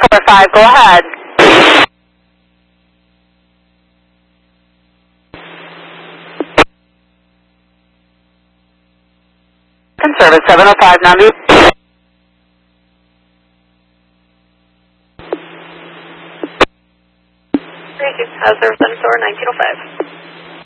5, go ahead. Service 705, Nambu. Service 704, 1905.